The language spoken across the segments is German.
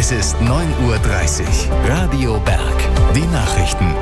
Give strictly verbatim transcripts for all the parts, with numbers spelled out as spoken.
Es ist neun Uhr dreißig. Radio Berg. Die Nachrichten.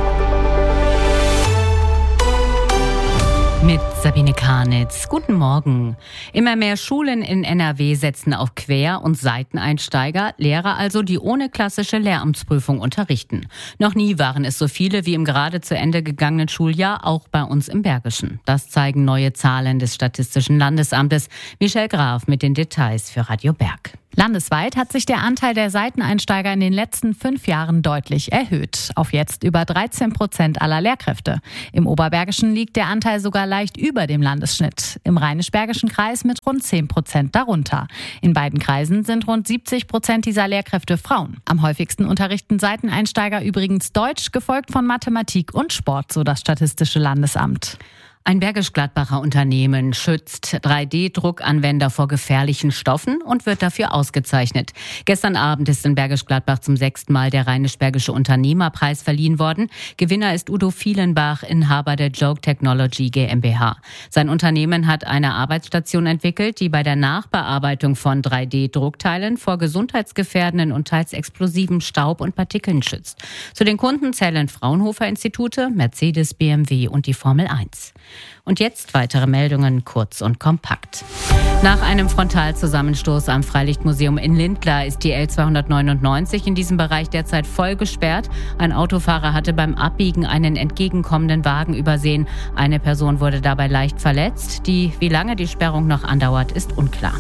Mit Sabine Karnitz. Guten Morgen. Immer mehr Schulen in N R W setzen auf Quer- und Seiteneinsteiger, Lehrer also, die ohne klassische Lehramtsprüfung unterrichten. Noch nie waren es so viele wie im gerade zu Ende gegangenen Schuljahr, auch bei uns im Bergischen. Das zeigen neue Zahlen des Statistischen Landesamtes. Michelle Graf mit den Details für Radio Berg. Landesweit hat sich der Anteil der Seiteneinsteiger in den letzten fünf Jahren deutlich erhöht. Auf jetzt über dreizehn Prozent aller Lehrkräfte. Im Oberbergischen liegt der Anteil sogar leicht über dem Landesschnitt. Im Rheinisch-Bergischen Kreis mit rund zehn Prozent darunter. In beiden Kreisen sind rund siebzig Prozent dieser Lehrkräfte Frauen. Am häufigsten unterrichten Seiteneinsteiger übrigens Deutsch, gefolgt von Mathematik und Sport, so das Statistische Landesamt. Ein Bergisch-Gladbacher Unternehmen schützt drei D Druckanwender vor gefährlichen Stoffen und wird dafür ausgezeichnet. Gestern Abend ist in Bergisch Gladbach zum sechsten Mal der Rheinisch-Bergische Unternehmerpreis verliehen worden. Gewinner ist Udo Vielenbach, Inhaber der Joke Technology GmbH. Sein Unternehmen hat eine Arbeitsstation entwickelt, die bei der Nachbearbeitung von drei D Druckteilen vor gesundheitsgefährdenden und teils explosiven Staub und Partikeln schützt. Zu den Kunden zählen Fraunhofer Institute, Mercedes, B M W und die Formel eins. Und jetzt weitere Meldungen, kurz und kompakt. Nach einem Frontalzusammenstoß am Freilichtmuseum in Lindlar ist die L zweihundertneunundneunzig in diesem Bereich derzeit voll gesperrt. Ein Autofahrer hatte beim Abbiegen einen entgegenkommenden Wagen übersehen. Eine Person wurde dabei leicht verletzt. Die, wie lange die Sperrung noch andauert, ist unklar.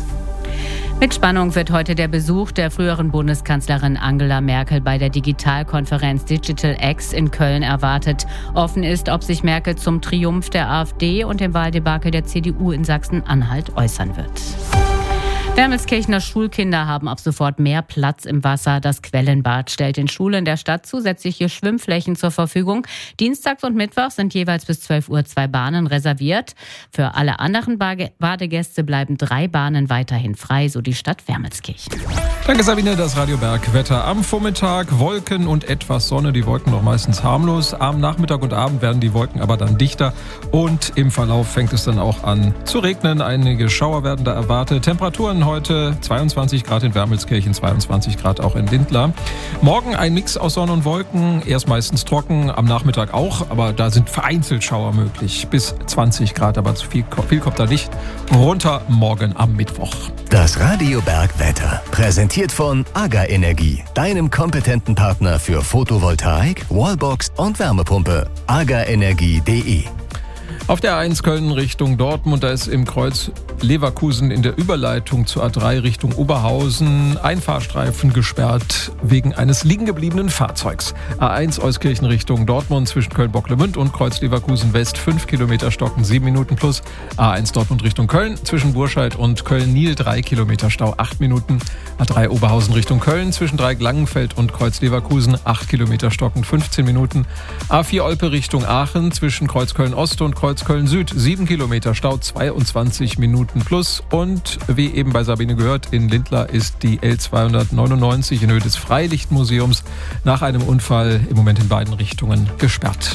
Mit Spannung wird heute der Besuch der früheren Bundeskanzlerin Angela Merkel bei der Digitalkonferenz Digital X in Köln erwartet. Offen ist, ob sich Merkel zum Triumph der AfD und dem Wahldebakel der C D U in Sachsen-Anhalt äußern wird. Wermelskirchener Schulkinder haben ab sofort mehr Platz im Wasser. Das Quellenbad stellt den Schulen der Stadt zusätzliche Schwimmflächen zur Verfügung. Dienstags und Mittwochs sind jeweils bis zwölf Uhr zwei Bahnen reserviert. Für alle anderen Badegäste bleiben drei Bahnen weiterhin frei, so die Stadt Wermelskirchen. Danke Sabine, das Radio Berg Wetter am Vormittag, Wolken und etwas Sonne, die Wolken noch meistens harmlos. Am Nachmittag und Abend werden die Wolken aber dann dichter und im Verlauf fängt es dann auch an zu regnen. Einige Schauer werden da erwartet. Temperaturen heute zweiundzwanzig Grad in Wermelskirchen, zweiundzwanzig Grad auch in Lindlar. Morgen ein Mix aus Sonne und Wolken, erst meistens trocken, am Nachmittag auch, aber da sind vereinzelt Schauer möglich. Bis zwanzig Grad, aber zu viel, viel kommt da nicht runter morgen am Mittwoch. Das Radio Berg Wetter, präsentiert von AGA Energie, deinem kompetenten Partner für Photovoltaik, Wallbox und Wärmepumpe. agaenergie punkt de. Auf der A eins Köln Richtung Dortmund, da ist im Kreuz Leverkusen in der Überleitung zur A drei Richtung Oberhausen ein Fahrstreifen gesperrt wegen eines liegengebliebenen Fahrzeugs. A eins Euskirchen Richtung Dortmund zwischen Köln-Bocklemünd und Kreuz Leverkusen West fünf Kilometer Stocken, sieben Minuten plus. A eins Dortmund Richtung Köln zwischen Burscheid und Köln-Niel drei Kilometer Stau, acht Minuten. A drei Oberhausen Richtung Köln zwischen Dreieck-Langenfeld und Kreuz Leverkusen acht Kilometer Stocken, fünfzehn Minuten. A vier Olpe Richtung Aachen zwischen Kreuz Köln-Ost und Kreuz Köln-Süd sieben Kilometer Stau, zweiundzwanzig Minuten plus. Und wie eben bei Sabine gehört, in Lindlar ist die L zweihundertneunundneunzig in Höhe des Freilichtmuseums nach einem Unfall im Moment in beiden Richtungen gesperrt.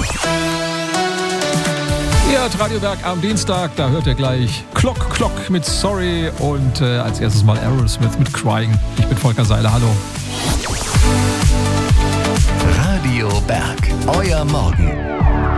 Ihr hört Radio Berg am Dienstag, da hört ihr gleich Clock Clock mit Sorry und äh, als erstes mal Aerosmith mit Crying. Ich bin Volker Seiler, hallo. Radio Berg, euer Morgen.